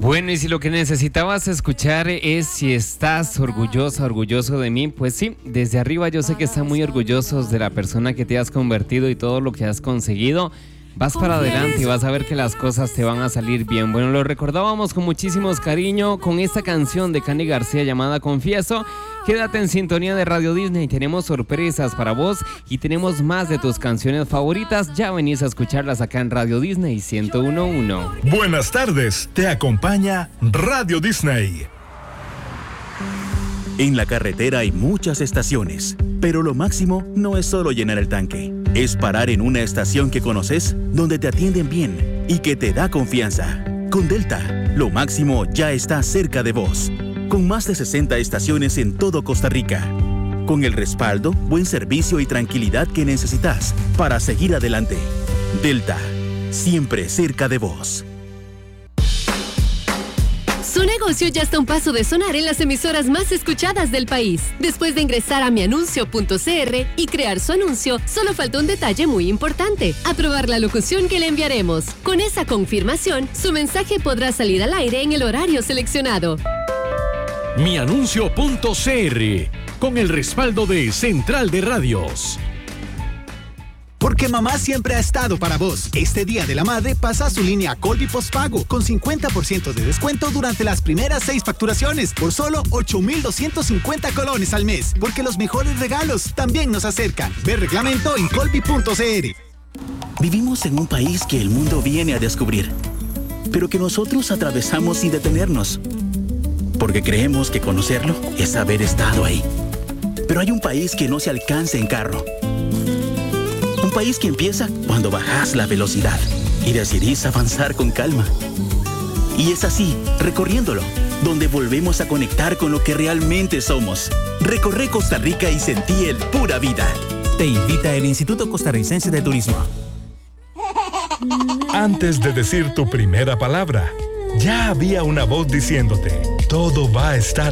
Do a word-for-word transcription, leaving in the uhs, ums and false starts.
Bueno, y si lo que necesitabas escuchar es si estás orgullosa, orgulloso de mí, pues sí, desde arriba yo sé que están muy orgullosos de la persona que te has convertido y todo lo que has conseguido. Vas para adelante y vas a ver que las cosas te van a salir bien. Bueno, lo recordábamos con muchísimos cariño con esta canción de Cani García llamada Confieso. Quédate en sintonía de Radio Disney, tenemos sorpresas para vos y tenemos más de tus canciones favoritas. Ya venís a escucharlas acá en Radio Disney ciento uno punto uno. Buenas tardes, te acompaña Radio Disney. En la carretera hay muchas estaciones, pero lo máximo no es solo llenar el tanque. Es parar en una estación que conoces, donde te atienden bien y que te da confianza. Con Delta, lo máximo ya está cerca de vos. Con más de sesenta estaciones en todo Costa Rica. Con el respaldo, buen servicio y tranquilidad que necesitas para seguir adelante. Delta, siempre cerca de vos. Su negocio ya está a un paso de sonar en las emisoras más escuchadas del país. Después de ingresar a mianuncio punto c r y crear su anuncio, solo falta un detalle muy importante: aprobar la locución que le enviaremos. Con esa confirmación, su mensaje podrá salir al aire en el horario seleccionado. mianuncio punto c r, con el respaldo de Central de Radios. Porque mamá siempre ha estado para vos. Este Día de la Madre pasa a su línea Colby Postpago con cincuenta por ciento de descuento durante las primeras seis facturaciones por solo ocho mil doscientos cincuenta colones al mes. Porque los mejores regalos también nos acercan. Ve reglamento en colby punto c r. Vivimos en un país que el mundo viene a descubrir, pero que nosotros atravesamos sin detenernos. Porque creemos que conocerlo es haber estado ahí. Pero hay un país que no se alcanza en carro. Un país que empieza cuando bajas la velocidad y decidís avanzar con calma. Y es así, recorriéndolo, donde volvemos a conectar con lo que realmente somos. Recorre Costa Rica y sentí el pura vida. Te invita el Instituto Costarricense de Turismo. Antes de decir tu primera palabra, ya había una voz diciéndote, todo va a estar